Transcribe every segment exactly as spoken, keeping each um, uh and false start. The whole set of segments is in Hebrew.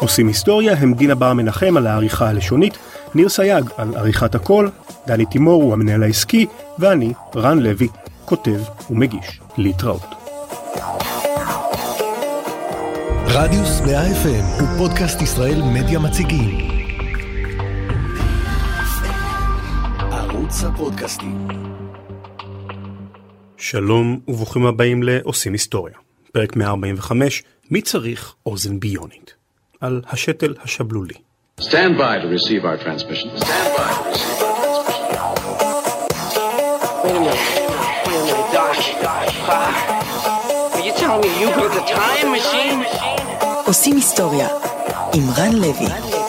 עושים היסטוריה הם דינה בר מנחם על העריכה הלשונית, ניר סייג על עריכת הקול, דני תימור הוא המנהל העסקי, ואני, רן לוי, כותב ומגיש. להתראות. רדיוס מאה אף אם הוא פודקאסט ישראל מדיה מציגים. ערוץ הפודקאסטים. שלום וברוכים הבאים לעושים היסטוריה. פרק מאה ארבעים וחמש, מי צריך אוזן ביונית? על השתל השבלולי. Stand by to receive our transmission. Stand by to receive our transmission. Wait a minute. Wait a minute, Doc. Doc. Are you telling me you built a time machine? עושים היסטוריה עם רן לוי.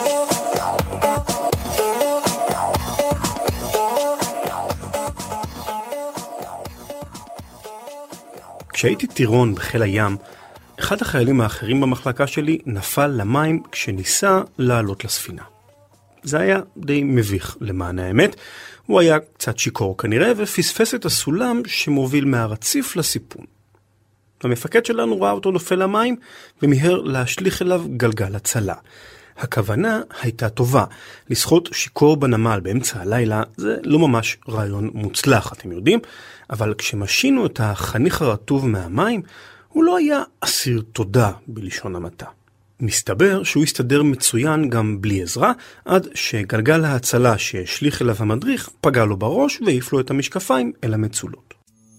כשהייתי טירון בחיל הים, אחד החיילים האחרים במחלקה שלי נפל למים כשניסה לעלות לספינה. זה היה די מביך למען האמת. הוא היה קצת שיקור כנראה ופספס את הסולם שמוביל מהרציף לסיפון. המפקד שלנו ראה אותו נופל למים ומיהר להשליך אליו גלגל הצלה. הכוונה הייתה טובה. לשחות שיקור בנמל באמצע הלילה זה לא ממש רעיון מוצלח, אתם יודעים, אבל כשמשינו את החניך הרטוב מהמים, הוא לא היה אסיר תודה בלשון המעטה. מסתבר שהוא הסתדר מצוין גם בלי עזרה, עד שגלגל ההצלה שהשליך אליו המדריך פגע לו בראש והעיף לו את המשקפיים אל המצולות.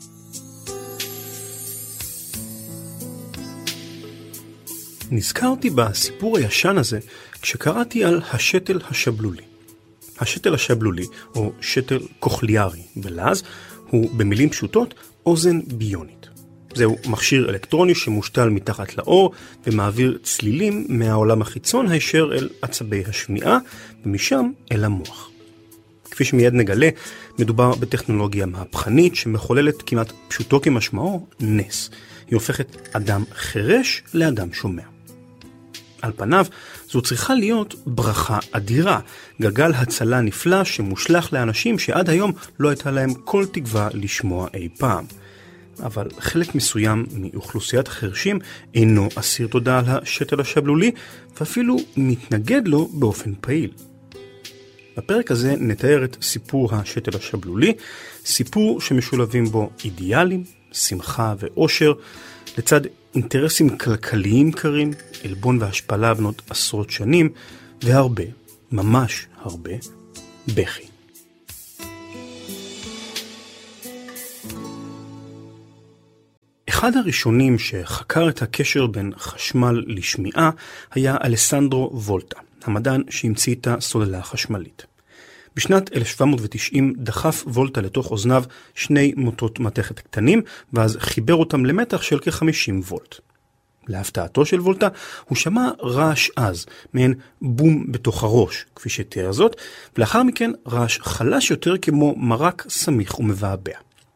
נזכרתי בסיפור הישן הזה כשקראתי על השתל השבלולי. השתל השבלולי, או שתל קוכליארי בלעז, הוא במילים פשוטות אוזן ביונית. זהו מכשיר אלקטרוני שמושתל מתחת לאור ומעביר צלילים מהעולם החיצון הישר אל עצבי השמיעה ומשם אל המוח. כפי שמיד נגלה, מדובר בטכנולוגיה מהפכנית שמחוללת כמעט פשוטו כמשמעו נס. היא הופכת אדם חרש לאדם שומע. על פניו, זו צריכה להיות ברכה אדירה, גלגל הצלה נפלא שמושלח לאנשים שעד היום לא הייתה להם כל תקווה לשמוע אי פעם. אבל חלק מסוים מאוכלוסיית החרשים אינו אסיר תודה על השתל השבלולי, ואפילו מתנגד לו באופן פעיל. בפרק הזה נתאר את סיפור השתל השבלולי, סיפור שמשולבים בו אידיאלים, שמחה ואושר, לצד אינטרסים כלכליים קרים, אלבון והשפלה בנות עשרות שנים, והרבה, ממש הרבה, בכי. אחד הראשונים שחקר את הקשר בין חשמל לשמיעה היה אלסנדרו וולטה, המדען שהמציא את הסוללה החשמלית. בשנת אלף שבע מאות ותשעים דחף וולטה לתוך אוזניו שני מוטות מתכת קטנים, ואז חיבר אותם למתח של כ-חמישים וולט. להפתעתו של וולטה, הוא שמע רעש עז, מעין בום בתוך הראש, כפי שתיאר זאת, ולאחר מכן רעש חלש יותר כמו מרק סמיך ומבעבע.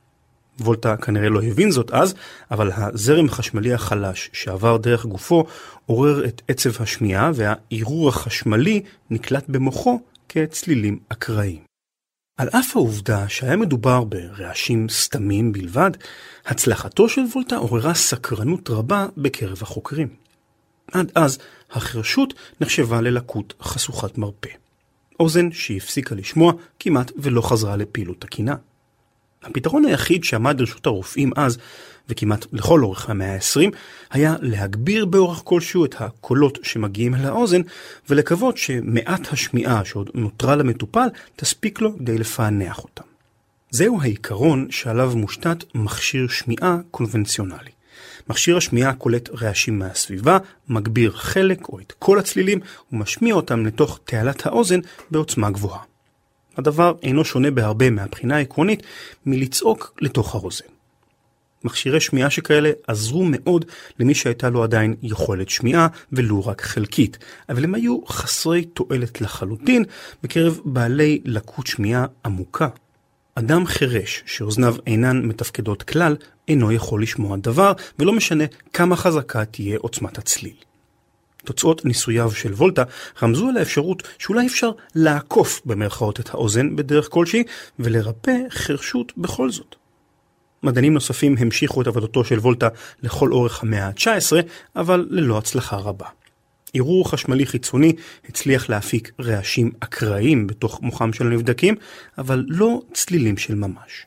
וולטה כנראה לא הבין זאת אז, אבל הזרם החשמלי החלש שעבר דרך גופו עורר את עצב השמיעה, והעירור החשמלי נקלט במוחו כצלילים אקראיים. על אף העובדה שהיה מדובר ברעשים סתמים בלבד, הצלחתו של וולטה עוררה סקרנות רבה בקרב החוקרים. עד אז החרשות נחשבה ללקות חשוכת מרפא. אוזן שהפסיקה לשמוע כמעט ולא חזרה לפעילות תקינה. הפתרון היחיד שעמד לרשות הרופאים אז, וכמעט לכל אורך המאה ה-עשרים, היה להגביר באורך כלשהו את הקולות שמגיעים אל האוזן, ולקוות שמעט השמיעה שעוד נותרה למטופל תספיק לו כדי לפענח אותם. זהו העיקרון שעליו מושתת מכשיר שמיעה קונבנציונלי. מכשיר השמיעה קולט רעשים מהסביבה, מגביר חלק או את כל הצלילים, ומשמיע אותם לתוך תעלת האוזן בעוצמה גבוהה. הדבר אינו שונה בהרבה מהבחינה העקרונית מלצעוק לתוך האוזן. מכשירי שמיעה שכאלה עזרו מאוד למי שהייתה לו עדיין יכולת שמיעה ולו רק חלקית, אבל הם היו חסרי תועלת לחלוטין בקרב בעלי לקות שמיעה עמוקה. אדם חרש שאוזניו אינן מתפקדות כלל אינו יכול לשמוע דבר, ולא משנה כמה חזקה תהיה עוצמת הצליל. תוצאות ניסוייו של וולטה רמזו על האפשרות שאולי אפשר לעקוף במרכאות את האוזן בדרך כלשהי ולרפא חרשות בכל זאת. מדענים נוספים המשיכו את עבודתו של וולטה לכל אורך המאה ה-תשע עשרה, אבל ללא הצלחה רבה. ערעור חשמלי חיצוני הצליח להפיק רעשים אקראיים בתוך מוחם של הנבדקים, אבל לא צלילים של ממש.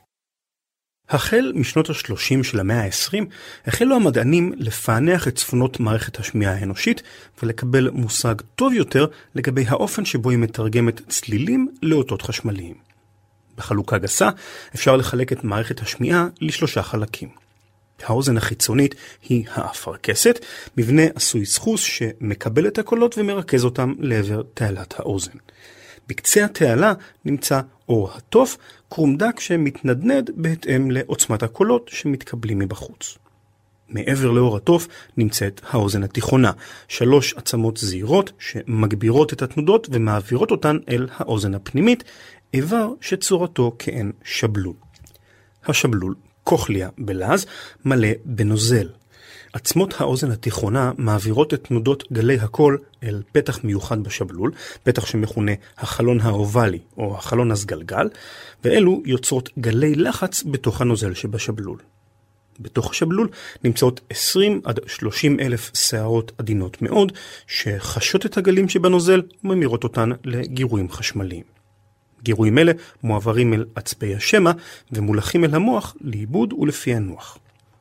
החל משנות ה-שלושים של המאה ה-עשרים, החלו המדענים לפענח את צפונות מערכת השמיעה האנושית ולקבל מושג טוב יותר לגבי האופן שבו היא מתרגמת צלילים לאותות חשמליים. בחלוקה גסה אפשר לחלק את מערכת השמיעה לשלושה חלקים. האוזן החיצונית היא האפרכסת, מבנה עשוי סחוס שמקבל את הקולות ומרכז אותם לעבר תעלת האוזן. בקצה התעלה נמצא אור התוף, קרום דק שמתנדנד בהתאם לעוצמת הקולות שמתקבלים מבחוץ. מעבר לאור התוף נמצאת האוזן התיכונה, שלוש עצמות זעירות שמגבירות את התנודות ומעבירות אותן אל האוזן הפנימית, איבר שצורתו כעין שבלול. השבלול, קוכליה בלעז, מלא בנוזל. עצמות האוזן התיכונה מעבירות את תנודות גלי הקול אל פתח מיוחד בשבלול, פתח שמכונה החלון האובלי או החלון הסגלגל, ואלו יוצרות גלי לחץ בתוך הנוזל שבשבלול. בתוך השבלול נמצאות עשרים עד שלושים אלף שערות עדינות מאוד, שחשות את הגלים שבנוזל וממירות אותן לגירויים חשמליים. גירויים אלה מועברים אל עצבי השמע ומולכים אל המוח לעיבוד ולפענוח.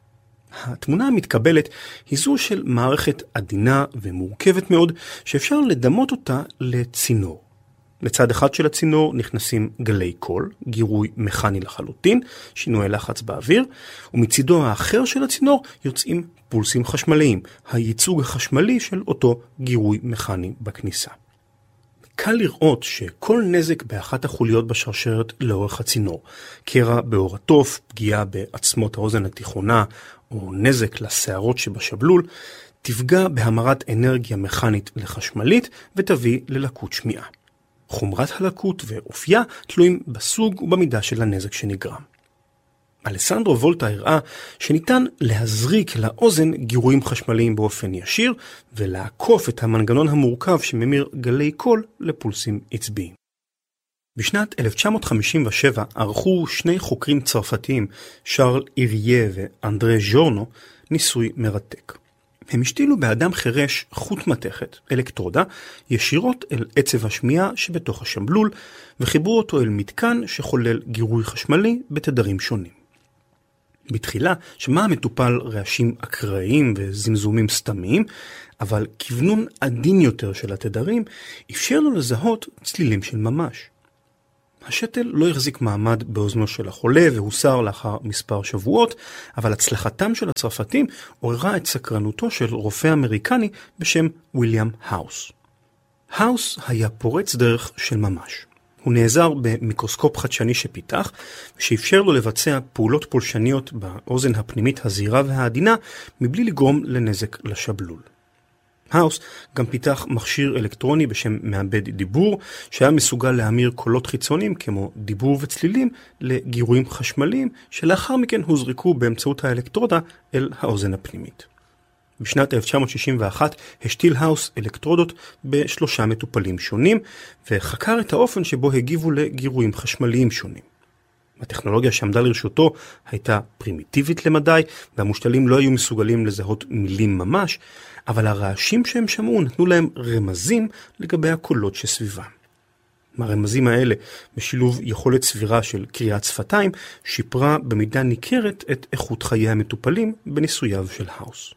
התמונה המתקבלת היא זו של מערכת עדינה ומורכבת מאוד שאפשר לדמות אותה לצינור. לצד אחד של הצינור נכנסים גלי קול, גירוי מכני לחלוטין, שינוי לחץ באוויר, ומצידו האחר של הצינור יוצאים פולסים חשמליים, הייצוג החשמלי של אותו גירוי מכני בכניסה. קל לראות שכל נזק באחת החוליות בשרשרת לאורך הצינור, קרע באור התוף, פגיעה בעצמות האוזן התיכונה, או נזק לשערות שבשבלול, תפגע בהמרת אנרגיה מכנית לחשמלית ותביא ללקות שמיעה. חומרת הלקות ואופייה תלויים בסוג ובמידה של הנזק שנגרם. אלסנדרו וולטה הראה שניתן להזריק לאוזן גירויים חשמליים באופן ישיר ולעקוף את המנגנון המורכב שממיר גלי קול לפולסים עצביים. בשנת אלף תשע מאות חמישים ושבע ערכו שני חוקרים צרפתיים, שרל איריה ואנדרה ז'ורנו, ניסוי מרתק. הם השתילו באדם חרש חוט מתכת, אלקטרודה, ישירות אל עצב השמיעה שבתוך השבלול, וחיברו אותו אל מתקן שחולל גירוי חשמלי בתדרים שונים. בתחילה שמע המטופל רעשים אקראיים וזמזומים סתמיים, אבל כיוונון עדין יותר של התדרים אפשר לו לזהות צלילים של ממש. השתל לא החזיק מעמד באוזנו של החולה והוסר לאחר מספר שבועות, אבל הצלחתם של הצרפתים עוררה את סקרנותו של רופא אמריקני בשם וויליאם האוס. האוס היה פורץ דרך של ממש. הוא נעזר במיקרוסקופ חדשני שפיתח, שאפשר לו לבצע פעולות פולשניות באוזן הפנימית הזהירה והעדינה, מבלי לגרום לנזק לשבלול. האוס גם פיתח מכשיר אלקטרוני בשם מעבד דיבור, שהיה מסוגל להמיר קולות חיצוניים כמו דיבור וצלילים לגירויים חשמליים, שלאחר מכן הוזרקו באמצעות האלקטרודה אל האוזן הפנימית. בשנת אלף תשע מאות שישים ואחת השתיל האוס אלקטרודות בשלושה מטופלים שונים, וחקר את האופן שבו הגיבו לגירויים חשמליים שונים. הטכנולוגיה שעמדה לרשותו הייתה פרימיטיבית למדי, והמושתלים לא היו מסוגלים לזהות מילים ממש, אבל הרעשים שהם שמעו נתנו להם רמזים לגבי הקולות שסביבם. הרמזים האלה, בשילוב יכולת סבירה של קריאת שפתיים, שיפרה במידה ניכרת את איכות חיי המטופלים בניסוייו של האוס.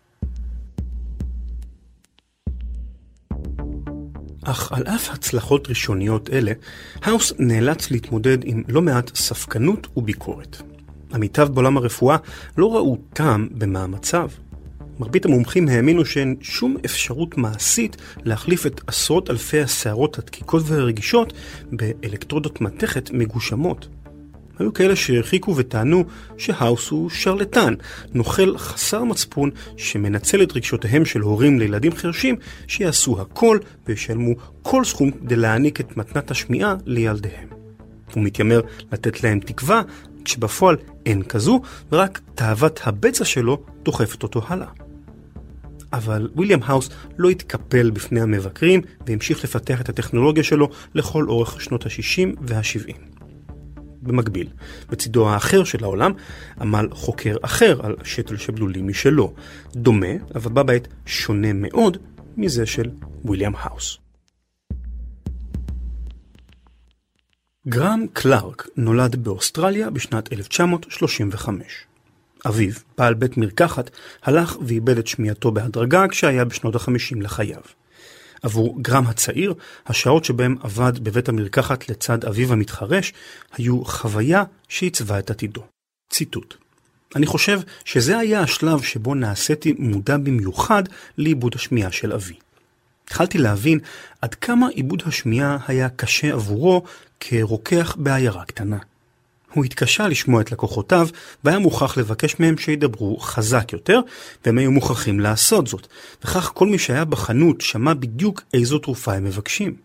אך על אף הצלחות ראשוניות אלה, האוס נאלץ להתמודד עם לא מעט ספקנות וביקורת. עמיתיו בעולם הרפואה לא ראו טעם במאמציו. מרבית המומחים האמינו שאין שום אפשרות מעשית להחליף את עשרות אלפי השערות הדקיקות והרגישות באלקטרודות מתכת מגושמות. היו כאלה שהרחיקו וטענו שהאוס הוא שרלטן, נוכל חסר מצפון שמנצל את רגשותיהם של הורים לילדים חרשים שיעשו הכל וישלמו כל סכום כדי להעניק את מתנת השמיעה לילדיהם. הוא מתיימר לתת להם תקווה כשבפועל אין כזו, ורק תאוות הבצע שלו דוחפת אותו הלאה. אבל וויליאם האוס לא התקפל בפני המבקרים והמשיך לפתח את הטכנולוגיה שלו לכל אורך שנות ה-שישים וה-שבעים. במקביל, בצידו האחר של העולם, עמל חוקר אחר על שתל שבלולי משלו, דומה, אבל בא בעת שונה מאוד מזה של ויליאם האוס. גרהם קלארק נולד באוסטרליה בשנת אלף תשע מאות שלושים וחמש. אביו, בעל בית מרקחת, הלך ואיבד את שמיעתו בהדרגה כשהיה בשנות החמישים לחייו. עבור גרהם הצעיר, השעות שבהם עבד בבית המרקחת לצד אביו המתחרש, היו חוויה שעיצבה את עתידו. ציטוט: אני חושב שזה היה השלב שבו נעשיתי מודע במיוחד לאיבוד השמיעה של אבי. התחלתי להבין עד כמה איבוד השמיעה היה קשה עבורו כרוקח בעיירה קטנה. הוא התקשה לשמוע את לקוחותיו, והיה מוכרח לבקש מהם שידברו חזק יותר, והם היו מוכרחים לעשות זאת, וכך כל מי שהיה בחנות שמע בדיוק איזו תרופה הם מבקשים.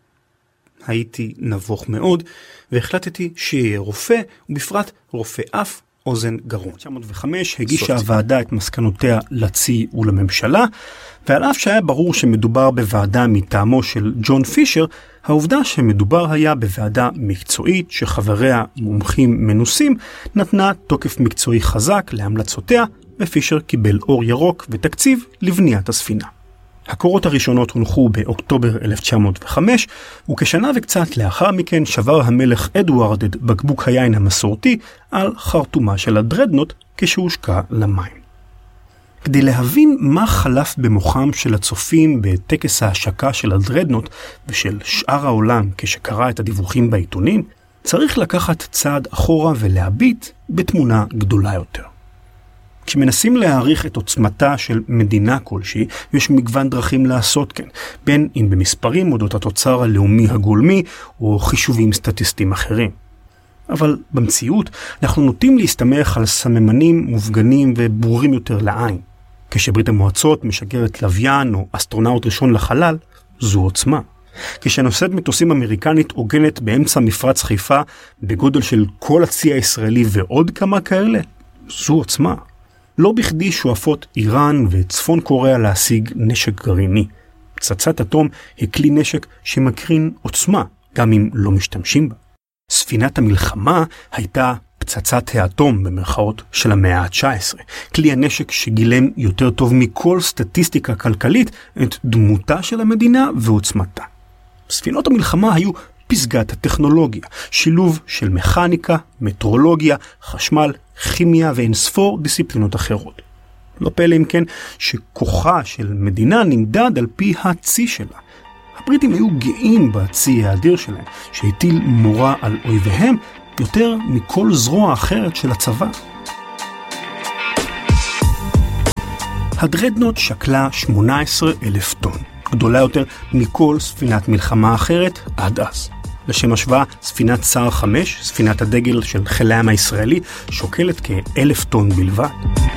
הייתי נבוך מאוד, והחלטתי שיהיה רופא, ובפרט רופא אף, אוזן גרון. תשע מאות וחמש הגישה הוועדה את מסקנותיה לצי ולממשלה, ועל אף שהיה ברור שמדובר בוועדה מטעמו של ג'ון פישר, העובדה שמדובר היה בוועדה מקצועית שחבריה מומחים מנוסים, נתנה תוקף מקצועי חזק להמלצותיה, ופישר קיבל אור ירוק ותקציב לבניית הספינה. הקורות הראשונות הונחו באוקטובר אלף תשע מאות וחמש, וכשנה וקצת לאחר מכן שבר המלך אדוארד את בקבוק היין המסורתי על חרטומה של הדרדנוט כשהושקע למים. כדי להבין מה חלף במוחם של הצופים בטקס ההשקה של הדרדנוט ושל שאר העולם כשקרא את הדיווחים בעיתונים, צריך לקחת צעד אחורה ולהביט בתמונה גדולה יותר. כשמנסים להעריך את עוצמתה של מדינה כלשהי, יש מגוון דרכים לעשות כן, בין אם במספרים אודות התוצר הלאומי הגולמי או חישובים סטטיסטיים אחרים. אבל במציאות אנחנו נוטים להסתמך על סממנים מופגנים וברורים יותר לעין. כשברית המועצות משגרת לוויין או אסטרונאוט ראשון לחלל, זו עוצמה. כשנושאת מטוסים אמריקנית עוגנת באמצע מפרץ חיפה בגודל של כל הצי הישראלי ועוד כמה כאלה, זו עוצמה. לא בכדי שואפות איראן וצפון קוריאה להשיג נשק גרעיני. פצצת אטום היא כלי נשק שמקרין עוצמה, גם אם לא משתמשים בה. ספינת המלחמה הייתה פצצת האטום במרכאות של המאה ה-תשע עשרה, כלי הנשק שגילם יותר טוב מכל סטטיסטיקה כלכלית את דמותה של המדינה ועוצמתה. ספינות המלחמה היו פסגת הטכנולוגיה, שילוב של מכניקה, מטרולוגיה, חשמל, כימיה ואינספור דיסציפלינות אחרות. לא פלא אם כן שכוחה של מדינה נמדד על פי הצי שלה. הבריטים היו גאים בצי האדיר שלהם, שהטיל מורה על אויביהם יותר מכל זרוע אחרת של הצבא. הדרדנוט שקלה שמונה עשרה אלף טון, גדולה יותר מכל ספינת מלחמה אחרת עד אז. לשם השוואה, ספינת סער חמש, ספינת הדגל של חיל הים הישראלי, שוקלת כאלף טון בלבד.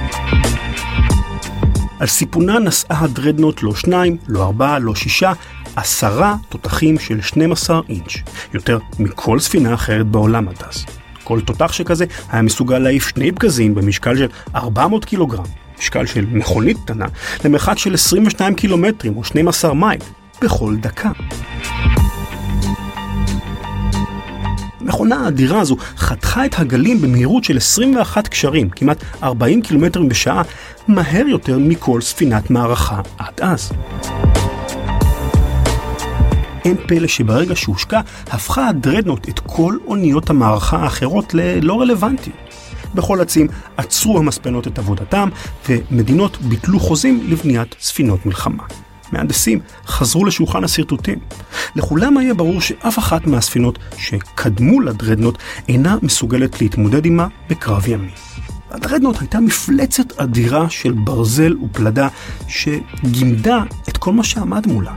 על סיפונה נסעה הדרדנוט לא שניים, לא ארבעה, לא שישה, עשרה תותחים של שנים עשר אינץ', יותר מכל ספינה אחרת בעולם עד אז. כל תותח שכזה היה מסוגל להעיף שני פגזים במשקל של ארבע מאות קילוגרם, משקל של מכונית קטנה, למרחק של עשרים ושניים קילומטרים או שנים עשר מייל, בכל דקה. המכונה האדירה הזו חתכה את הגלים במהירות של עשרים ואחד קשרים, כמעט ארבעים קילומטרים בשעה, מהר יותר מכל ספינת מערכה עד אז. אין פלא שברגע שהושקע, הפכה הדרדנוט את כל אוניות המערכה האחרות ללא רלוונטיות. בכל הצים עצרו המספנות את עבודתם, ומדינות ביטלו חוזים לבניית ספינות מלחמה. מהנדסים חזרו לשולחן הסרטוטים. לכולם היה ברור שאף אחת מהספינות שקדמו לדרדנוט אינה מסוגלת להתמודד עימה בקרב ימי. הדרדנוט הייתה מפלצת אדירה של ברזל ופלדה שגימדה את כל מה שעמד מולה.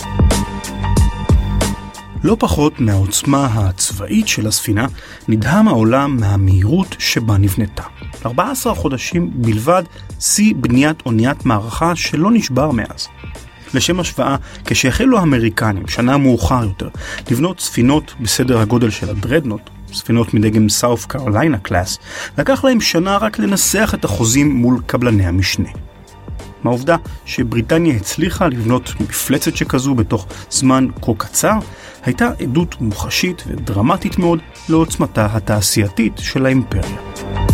לא פחות מהעוצמה הצבאית של הספינה, נדהם העולם מהמהירות שבה נבנתה. ארבעה עשר חודשים בלבד, שיא בניית אוניית מערכה שלא נשבר מאז. לשם השוואה, כשהחלו האמריקנים, שנה מאוחר יותר, לבנות ספינות בסדר הגודל של הדרדנוט, ספינות מדגם סאוף קרוליינה קלאס, לקח להם שנה רק לנסח את החוזים מול קבלני המשנה. מהעובדה שבריטניה הצליחה לבנות מפלצת שכזו בתוך זמן כה קצר, הייתה עדות מוחשית ודרמטית מאוד לעוצמתה התעשייתית של האימפריה.